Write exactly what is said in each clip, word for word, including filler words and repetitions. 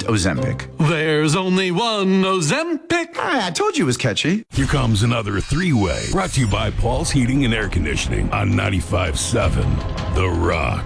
Ozempic. There's only one Ozempic. Ah, I told you it was catchy. Here comes another three-way, brought to you by Paul's Heating and Air Conditioning on ninety-five point seven The Rock.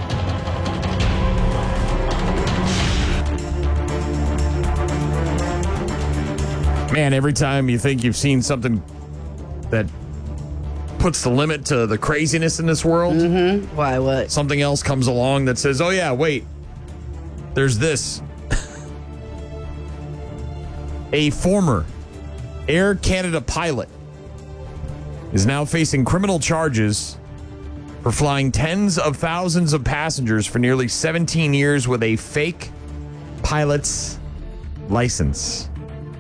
Man, every time you think you've seen something that puts the limit to the craziness in this world, Mm-hmm. Why, what? something else comes along that says, oh yeah, wait, there's this. A former Air Canada pilot is now facing criminal charges for flying tens of thousands of passengers for nearly seventeen years with a fake pilot's license.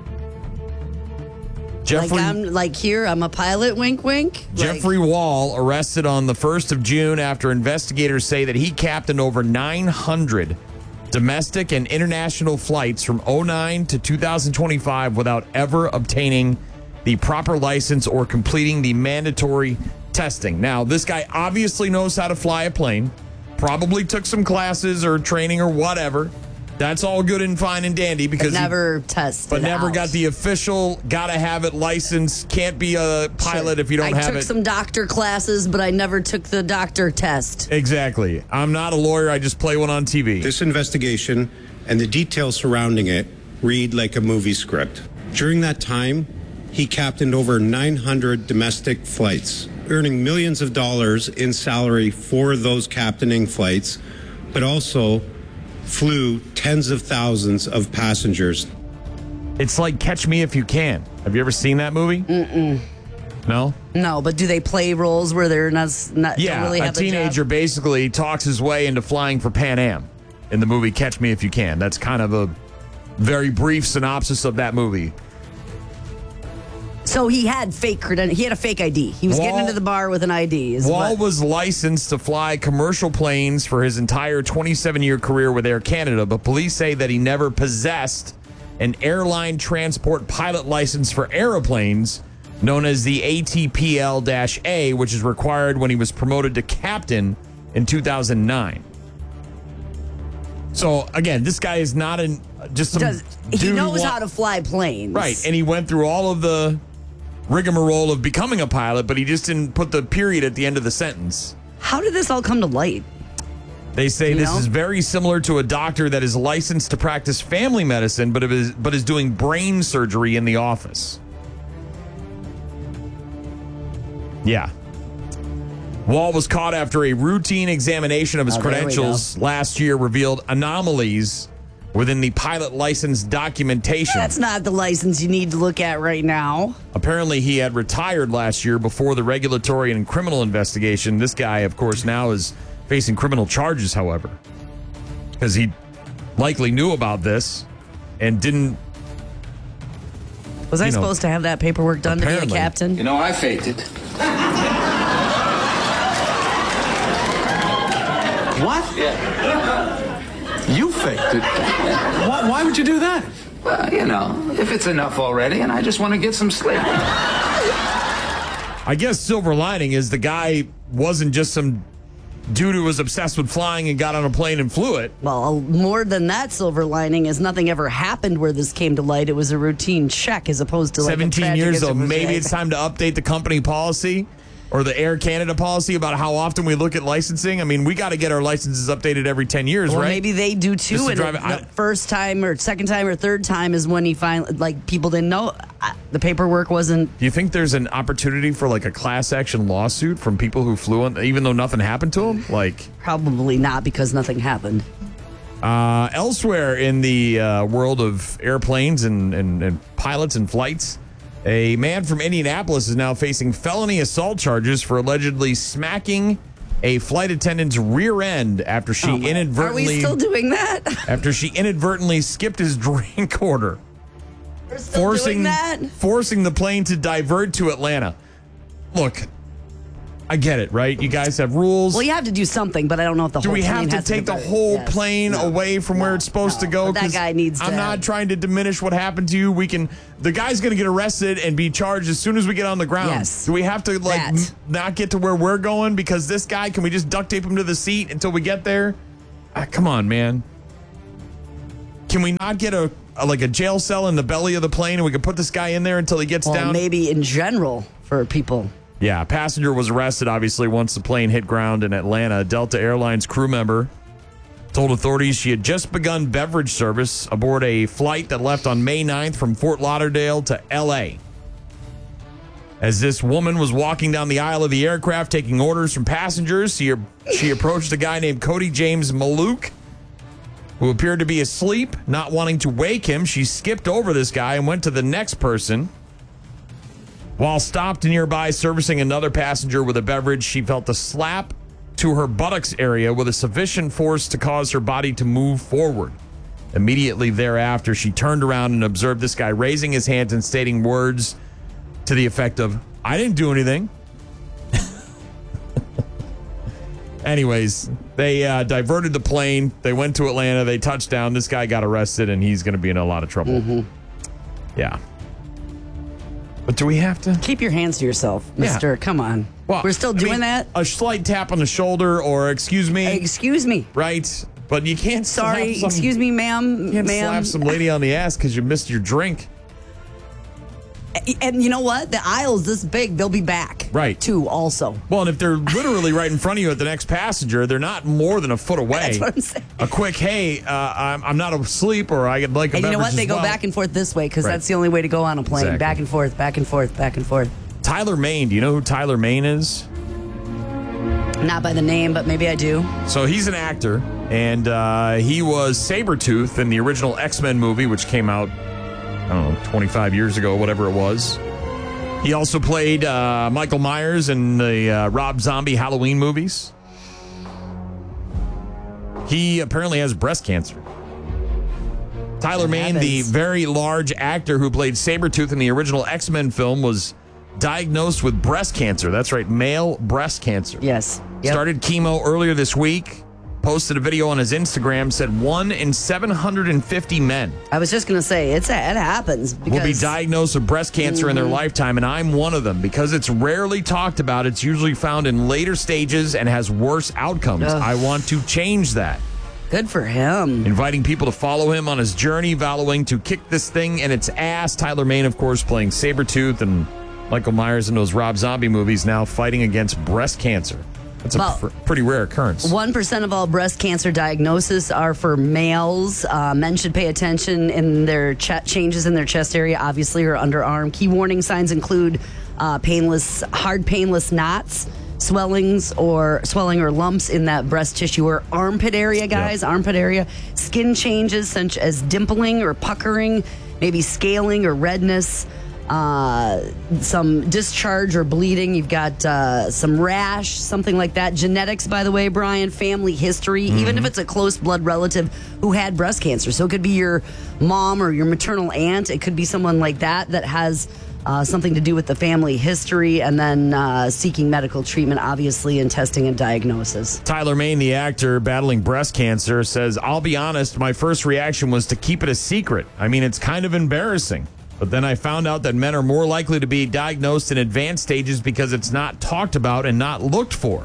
Jeffrey, like I'm like here, I'm a pilot, wink, wink. Jeffrey like, Wall, arrested on the first of June after investigators say that he captained over nine hundred domestic and international flights from oh nine to two thousand twenty-five without ever obtaining the proper license or completing the mandatory testing. Now, this guy obviously knows how to fly a plane, probably took some classes or training or whatever. That's all good and fine and dandy because but never he, tested, but never out. got the official gotta have it license. Can't be a pilot Sure. if you don't I have it. I took some doctor classes, but I never took the doctor test. Exactly. I'm not a lawyer. I just play one on T V. This investigation and the details surrounding it read like a movie script. During that time, he captained over nine hundred domestic flights, earning millions of dollars in salary for those captaining flights, but also flew tens of thousands of passengers. It's like Catch Me If You Can. Have you ever seen that movie? Mm-mm. No? No, but do they play roles where they're not, not Yeah, don't really have a teenager a job? basically talks his way into flying for Pan Am in the movie Catch Me If You Can. That's kind of a very brief synopsis of that movie. So he had fake credentials. He had a fake I D. He was Wall, getting into the bar with an I D. Is Wall what? was licensed to fly commercial planes for his entire twenty-seven-year career with Air Canada, but police say that he never possessed an airline transport pilot license for airplanes known as the A T P L A, which is required when he was promoted to captain in two thousand nine. So, again, this guy is not an, just some Does, he dude knows wa- how to fly planes. Right, and he went through all of the rigmarole of becoming a pilot, but he just didn't put the period at the end of the sentence. How did this all come to light? They say You this know? is very similar to a doctor that is licensed to practice family medicine, but is but is doing brain surgery in the office. Yeah. Wall was caught after a routine examination of his Oh, there we credentials last year revealed anomalies within the pilot license documentation. That's not the license you need to look at right now. Apparently, he had retired last year before the regulatory and criminal investigation. This guy, of course, now is facing criminal charges, however, because he likely knew about this and didn't. Was I you know, supposed to have that paperwork done to be apparently. a captain? You know, I faked it. What? Yeah. You faked it. Why, why would you do that? Well, you know, if it's enough already, and I just want to get some sleep. I guess silver lining is the guy wasn't just some dude who was obsessed with flying and got on a plane and flew it. Well, more than that silver lining is nothing ever happened where this came to light. It was a routine check as opposed to like seventeen a tragic years, though. situation. Maybe it's time to update the company policy or the Air Canada policy about how often we look at licensing. I mean, we got to get our licenses updated every ten years, Well, right? maybe they do Just too. to And drive the it- I- first time or second time or third time is when he finally, like, people didn't know. Uh, The paperwork wasn't. Do you think there's an opportunity for like a class action lawsuit from people who flew on, even though nothing happened to them? Like, Probably not because nothing happened. uh, elsewhere in the uh, world of airplanes and, and, and pilots and flights, a man from Indianapolis is now facing felony assault charges for allegedly smacking a flight attendant's rear end after she Oh my- inadvertently Are we still doing that? after she inadvertently skipped his drink order. We're still forcing doing that? forcing the plane to divert to Atlanta. Look, I get it, right? You guys have rules. Well, you have to do something, but I don't know if the Do whole we plane have to has take the divert. whole Yes. plane No. away from where No. it's supposed No. to go? But that 'Cause guy needs to I'm not have- trying to diminish what happened to you. We can. The guy's going to get arrested and be charged as soon as we get on the ground. Yes. Do we have to like That. m- not get to where we're going because this guy? Can we just duct tape him to the seat until we get there? Ah, come on, man. Can we not get a, a like a jail cell in the belly of the plane and we can put this guy in there until he gets Well, down? maybe in general for people. Yeah, passenger was arrested, obviously, once the plane hit ground in Atlanta. A Delta Airlines crew member told authorities she had just begun beverage service aboard a flight that left on May ninth from Fort Lauderdale to L A. As this woman was walking down the aisle of the aircraft taking orders from passengers, she, she approached a guy named Cody James Maluk, who appeared to be asleep. Not wanting to wake him, she skipped over this guy and went to the next person. While stopped nearby servicing another passenger with a beverage, she felt a slap to her buttocks area with a sufficient force to cause her body to move forward. Immediately thereafter, she turned around and observed this guy raising his hands and stating words to the effect of, "I didn't do anything." Anyways, they uh, diverted the plane. They went to Atlanta. They touched down. This guy got arrested, and he's going to be in a lot of trouble. Mm-hmm. Yeah. But do we have to? Keep your hands to yourself, mister. Yeah. Come on. Well, We're still I doing mean, that? A slight tap on the shoulder or excuse me. Excuse me. Right? But you can't Sorry, slap some, excuse me, ma'am. you can't ma'am. slap some lady on the ass because you missed your drink. And you know what? The aisle's this big. They'll be back. Right. Too, also. Well, and if they're literally right in front of you at the next passenger, they're not more than a foot away. That's what I'm saying. A quick, hey, uh, I'm, I'm not asleep, or I'd like a And you know beverage what? They as go well. back and forth this way because Right. that's the only way to go on a plane. Exactly. Back and forth, back and forth, back and forth. Tyler Mane. Do you know who Tyler Mane is? Not by the name, but maybe I do. So he's an actor, and uh, he was Sabretooth in the original X-Men movie, which came out, I don't know, twenty-five years ago, whatever it was. He also played uh, Michael Myers in the uh, Rob Zombie Halloween movies. He apparently has breast cancer. Tyler That Mane, the happens. very large actor who played Sabretooth in the original X-Men film, was diagnosed with breast cancer. That's right, male breast cancer. Yes. Yep. Started chemo earlier this week. Posted a video on his Instagram, said one in seven hundred fifty men I was just going to say, it's it happens. Because, will be diagnosed with breast cancer Mm-hmm. in their lifetime, and I'm one of them. Because it's rarely talked about, it's usually found in later stages and has worse outcomes. Ugh. I want to change that. Good for him. Inviting people to follow him on his journey, vowing to kick this thing in its ass. Tyler Mane, of course, playing Sabretooth and Michael Myers in those Rob Zombie movies, now fighting against breast cancer. That's a Well, pr- pretty rare occurrence. one percent of all breast cancer diagnoses are for males. Uh, men should pay attention in their ch- changes in their chest area, obviously, or underarm. Key warning signs include uh, painless, hard painless knots, swellings or swelling or lumps in that breast tissue or armpit area, guys, Yep. armpit area. Skin changes such as dimpling or puckering, maybe scaling or redness. Uh, some discharge or bleeding. You've got uh, some rash, something like that. Genetics, by the way, Brian, family history, even if it's a close blood relative who had breast cancer. So it could be your mom or your maternal aunt. It could be someone like that that has uh, something to do with the family history, and then uh, seeking medical treatment, obviously, and testing and diagnosis. Tyler Mane, the actor battling breast cancer, says, I'll be honest, my first reaction was to keep it a secret. I mean, it's kind of embarrassing. But then I found out that men are more likely to be diagnosed in advanced stages because it's not talked about and not looked for.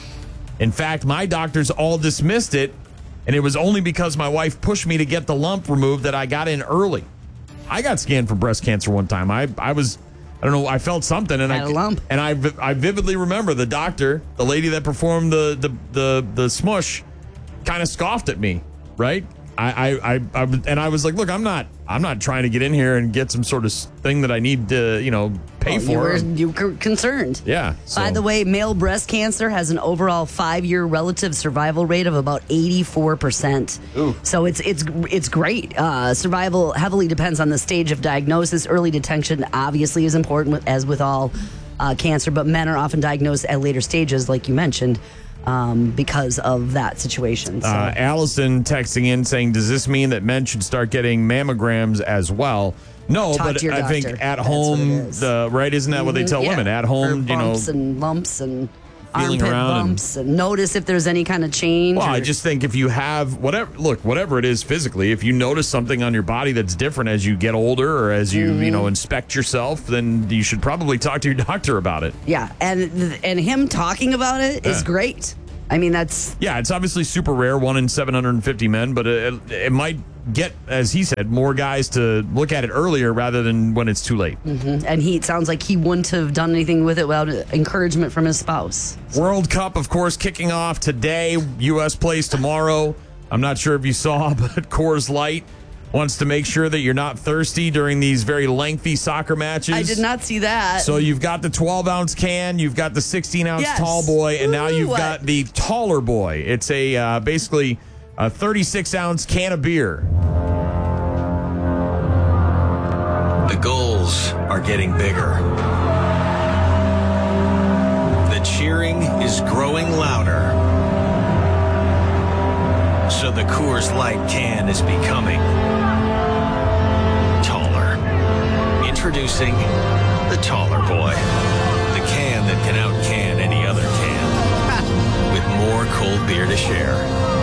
In fact, my doctors all dismissed it, and it was only because my wife pushed me to get the lump removed that I got in early. I got scanned for breast cancer one time. I I was, I don't know, I felt something, and Had I a lump. and I vi- I vividly remember the doctor, the lady that performed the the the, the smush, kind of scoffed at me, right? I, I, I, I, and I was like, look, I'm not, I'm not trying to get in here and get some sort of thing that I need to, you know, pay Oh, for. you were, you were concerned. Yeah. so- By the way, male breast cancer has an overall five-year relative survival rate of about eighty-four percent. So it's it's it's great. Uh, survival heavily depends on the stage of diagnosis. Early detection obviously is important, with- as with all uh, cancer, but men are often diagnosed at later stages, like you mentioned, um, because of that situation. So. Uh, Allison texting in saying, does this mean that men should start getting mammograms as well? No, Talk but to your I doctor. think at That's home, what it is. the right, isn't that what they tell Yeah. women? At home, For you know, bumps and lumps and feeling armpit around and- bumps, and, notice if there's any kind of change. well, I or- just think if you have whatever, look, whatever it is physically, if you notice something on your body that's different as you get older or as you, Mm-hmm. you know, inspect yourself, then you should probably talk to your doctor about it. Yeah, and and him talking about it is Yeah. great. I mean, that's Yeah, it's obviously super rare, one in seven hundred fifty men, but it, it might get, as he said, more guys to look at it earlier rather than when it's too late. mm-hmm. And he it sounds like he wouldn't have done anything with it without encouragement from his spouse. World Cup, of course, kicking off today. U S plays tomorrow. I'm not sure if you saw, but Coors Light wants to make sure that you're not thirsty during these very lengthy soccer matches. I did not see that. So you've got the twelve ounce can, you've got the sixteen ounce Yes. tall boy, and now Ooh, you've what? got the taller boy. It's a uh, basically a thirty-six ounce can of beer. The goals are getting bigger. The cheering is growing louder. So the Coors Light can is becoming taller. Introducing the taller boy. The can that can out-can any other can. With more cold beer to share.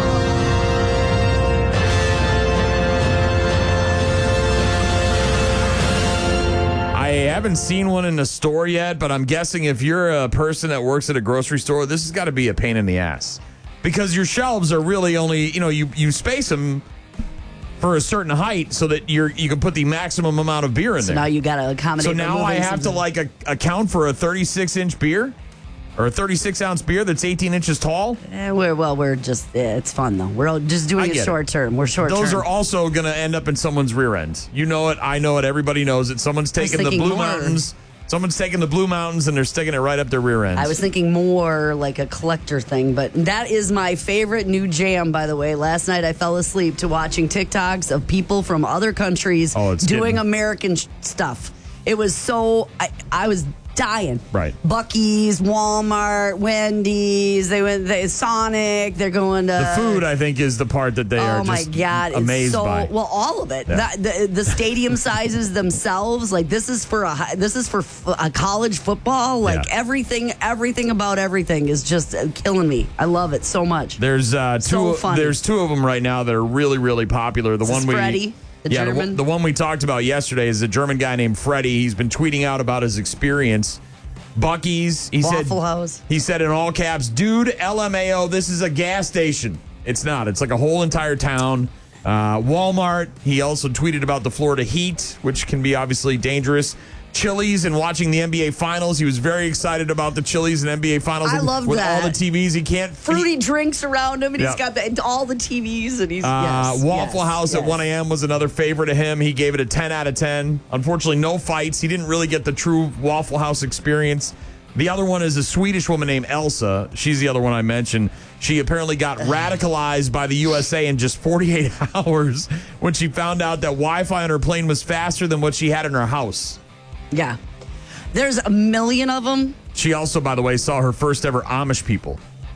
I haven't seen one in the store yet, but I'm guessing if you're a person that works at a grocery store, this has got to be a pain in the ass. Because your shelves are really only, you know, you, you space them for a certain height so that you're you can put the maximum amount of beer in so there. now you got to accommodate. So by now I moving have to something. like a, account for a thirty-six inch beer or a thirty-six ounce beer that's eighteen inches tall. Eh, we're, well, we're just, eh, it's fun though. We're all just doing I it get it. short term. We're short Those term. are also going to end up in someone's rear end. You know it. I know it. Everybody knows it. Someone's was taking the thinking Blue more. Mountains. Someone's taking the Blue Mountains and they're sticking it right up their rear end. I was thinking more like a collector thing, but that is my favorite new jam, by the way. Last night I fell asleep to watching TikToks of people from other countries Oh, it's doing getting- American sh- stuff. It was so, I, I was dying. Right. Buc-ee's, Walmart, Wendy's, they went, they, Sonic, they're going to. The food, I think, is the part that they Oh are my just God! amazed it's so by. well, all of it. Yeah. That, the the stadium sizes themselves, like this is for a hi- this is for f- a college football. Like Yeah. everything, everything about everything is just uh, killing me. I love it so much. There's uh, two. So funny. There's two of them right now that are really, really popular. The This one is we, Freddie, the yeah, the, German. one- the one we talked about yesterday is a German guy named Freddie. He's been tweeting out about his experience. Buc-ee's. He said, Waffle House. He said in all caps, "Dude, L M A O. This is a gas station. It's not. It's like a whole entire town." Uh, Walmart. He also tweeted about the Florida heat, which can be obviously dangerous. Chili's and watching the N B A Finals. He was very excited about the Chili's and N B A Finals. I with, love with that. all the T Vs. He can't. Fruity he- drinks around him, and Yeah. he's got the, all the T Vs, and he's Uh, yes, Waffle yes, House at yes. one a.m. was another favorite of him. He gave it a ten out of ten. Unfortunately, no fights. He didn't really get the true Waffle House experience. The other one is a Swedish woman named Elsa. She's the other one I mentioned. She apparently got radicalized by the U S A in just forty-eight hours when she found out that Wi-Fi on her plane was faster than what she had in her house. Yeah, there's a million of them. She also, by the way, saw her first ever Amish people.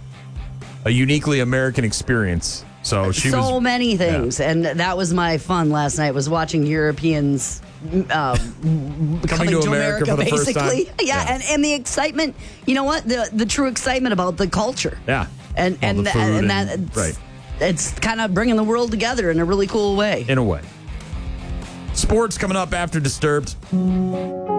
A uniquely American experience. So she so was many things, and that was my fun last night. Was watching Europeans uh, coming, to to America America, for the first basically. time. Yeah, Yeah. and and the excitement. You know what? The the true excitement about the culture. Yeah. and All and the tha- food and and- that it's, right. it's kind of bringing the world together in a really cool way. in a way. Sports coming up after Disturbed.